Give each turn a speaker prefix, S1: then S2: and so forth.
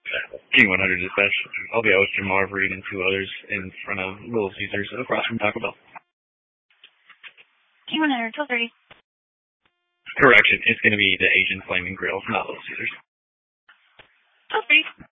S1: King 100 dispatch. I'll be out with Jim Marvery and two others in front of Little Caesars across from Taco Bell.
S2: King 100, 12:30.
S1: Correction, it's going to be the Asian Flaming Grill, not Little Caesars.
S2: 12:30.